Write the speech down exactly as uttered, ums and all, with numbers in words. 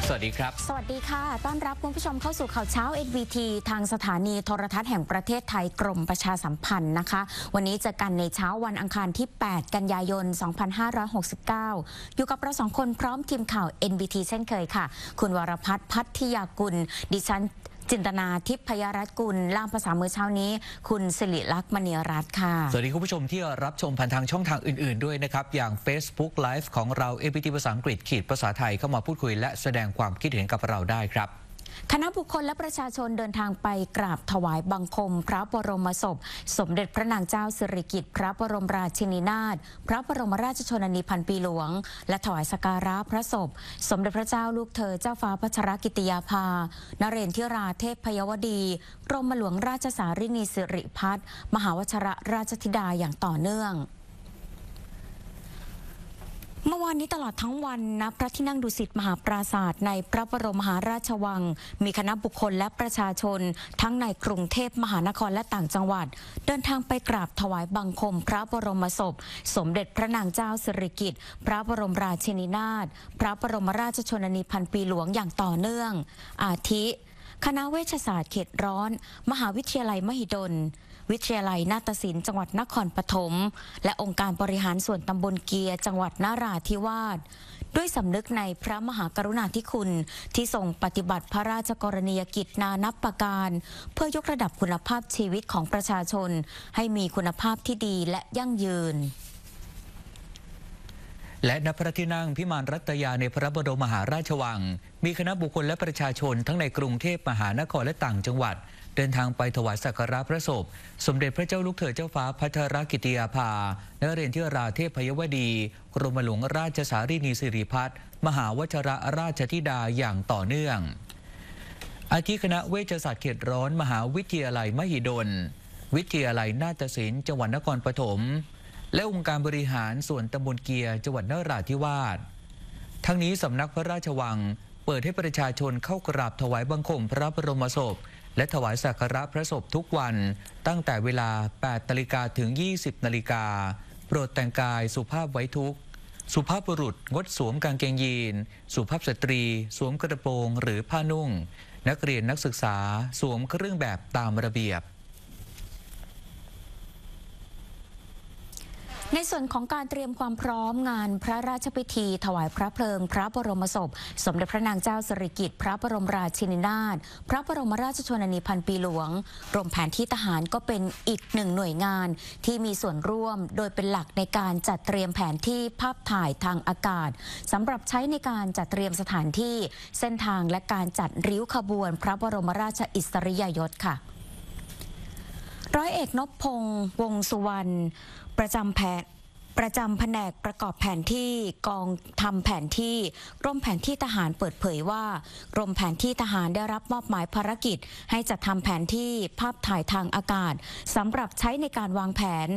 สวัสดีครับสวัสดีค่ะต้อนรับคุณผู้ชมเข้าสู่ข่าวเช้า เอ็น วี ที ทางสถานีโทรทัศน์แห่งประเทศไทยกรมประชาสัมพันธ์นะคะวันนี้เจอกันในเช้าวันอังคารที่ แปด กันยายน สองพันห้าร้อยหกสิบเก้า อยู่กับเราสองคนพร้อมทีมข่าว เอ็น วี ที เช่นเคยค่ะคุณวรพัฒน์พัทยากุลดิฉันจินตนาทิพยรัตน์กุลล่ามภาษามือเช้านี้คุณสิริลักษณ์มณีรัตน์ค่ะสวัสดีคุณผู้ชมที่รับชมผ่านทางช่องทางอื่นๆด้วยนะครับอย่าง Facebook Live ของเรา เอ็น วี ที ภาษาอังกฤษขีดภาษาไทยเข้ามาพูดคุยและแสดงความคิดเห็นกับเราได้ครับคณะบุคคลและประชาชนเดินทางไปกราบถวายบังคมพระบรมศพสมเด็จพระนางเจ้าสิริกิติ์พระบรมราชินีนาถพระบรมราชชนนีพันปีหลวงและถวายสักการะพระศพสมเด็จพระเจ้าลูกเธอเจ้าฟ้าพัชรกิติยาภานเรนทิราเทพพยวดีกรมหลวงราชสารินีสิริพัฒน์มหาวชรราชธิดาอย่างต่อเนื่องเมื่อวานนี้ตลอดทั้งวันณพระที่นั่งดุสิตมหาปราสาทในพระบรมมหาราชวังมีคณะบุคคลและประชาชนทั้งในกรุงเทพมหานครและต่างจังหวัดเดินทางไปกราบถวายบังคมพระบรมศพสมเด็จพระนางเจ้าสิริกิติ์พระบรมราชินีนาถพระบรมราชชนนีพันปีหลวงอย่างต่อเนื่องอาทิคณะเวชศาสตร์เขตร้อนมหาวิทยาลัยมหิดลวิทยาลัยนาฏศิลป์จังหวัดนครปฐมและองค์การบริหารส่วนตำบลเกียร์จังหวัดนราธิวาสด้วยสำนึกในพระมหากรุณาธิคุณที่ทรงปฏิบัติพระราชกรณียกิจนานับประการเพื่อยกระดับคุณภาพชีวิตของประชาชนให้มีคุณภาพที่ดีและยั่งยืนและณพระที่นั่งพิมานรัตยาในพระบรมมหาราชวังมีคณะบุคคลและประชาชนทั้งในกรุงเทพมหานครและต่างจังหวัดเดินทางไปถวายสักการะพระศพสมเด็จพระเจ้าลูกเธอเจ้าฟ้าพัชรกิติยาภานเรนทิราเทพพยวดีกรมหลวงราชสารินีสิริพัฒน์มหาวชรราชธิดาอย่างต่อเนื่องอาทิคณะเวชศาสตร์เขตร้อนมหาวิทยาลัยมหิดลวิทยาลัยนาฏศิลป์จังหวัดนครปฐมและองค์การบริหารส่วนตำบลเกียร์จังหวัดนราธิวาสทั้งนี้สำนักพระราชวังเปิดให้ประชาชนเข้ากราบถวายบังคมพระบรมศพและถวายสักการะพระศพทุกวันตั้งแต่เวลา แปดนาฬิกา ถึง ยี่สิบนาฬิกาโปรดแต่งกายสุภาพไว้ทุกข์สุภาพบุรุษงดสวมกางเกงยีนสุภาพสตรีสวมกระโปรงหรือผ้านุ่งนักเรียนนักศึกษาสวมเครื่องแบบตามระเบียบในส่วนของการเตรียมความพร้อมงานพระราชพิธีถวายพระเพลิงพระบรมศพสมเด็จพระนางเจ้าสิริกิติ์พระบรมราชินีนาถพระบรมราชชนนีพันปีหลวงกรมแผนที่ทหารก็เป็นอีกหนึ่งหน่วยงานที่มีส่วนร่วมโดยเป็นหลักในการจัดเตรียมแผนที่ภาพถ่ายทางอากาศสำหรับใช้ในการจัดเตรียมสถานที่เส้นทางและการจัดริ้วขบวนพระบรมราชอิสริยยศค่ะร้อยเอกนพพงษ์วงสุวรรณประจำแผนประจำแผนกประกอบแผนที่กองทำแผนที่กรมแผนที่ทหารเปิดเผยว่ากรมแผนที่ทหารได้รับมอบหมายภารกิจให้จัดทำแผนที่ภาพถ่ายทางอากาศสำหรับใช้ในการวางแผน